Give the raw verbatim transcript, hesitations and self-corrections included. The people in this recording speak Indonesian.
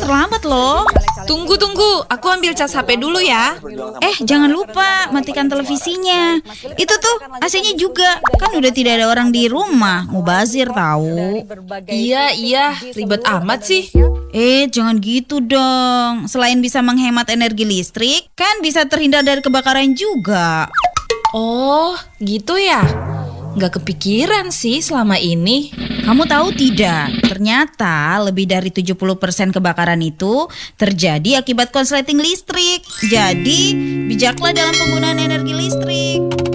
terlambat loh. Tunggu, tunggu. Aku ambil cas H P dulu ya. Eh, jangan lupa matikan televisinya. Itu tuh A C-nya juga. Kan udah tidak ada orang di rumah. Mubazir tahu. Iya, iya. Ribet amat sih. Eh, jangan gitu dong. Selain bisa menghemat energi listrik, kan bisa terhindar dari kebakaran juga. Oh, gitu ya? Nggak kepikiran sih selama ini. Kamu tahu tidak, ternyata lebih dari tujuh puluh persen kebakaran itu terjadi akibat konsleting listrik. Jadi, bijaklah dalam penggunaan energi listrik.